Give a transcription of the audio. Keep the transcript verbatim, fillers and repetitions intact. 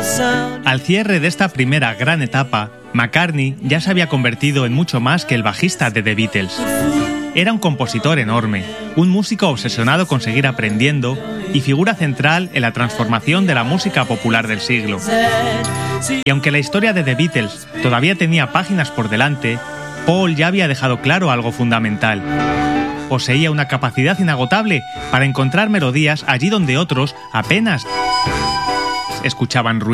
Al cierre de esta primera gran etapa, McCartney ya se había convertido en mucho más que el bajista de The Beatles. Era un compositor enorme, un músico obsesionado con seguir aprendiendo y figura central en la transformación de la música popular del siglo. Y aunque la historia de The Beatles todavía tenía páginas por delante, Paul ya había dejado claro algo fundamental. Poseía una capacidad inagotable para encontrar melodías allí donde otros apenas escuchaban ruido.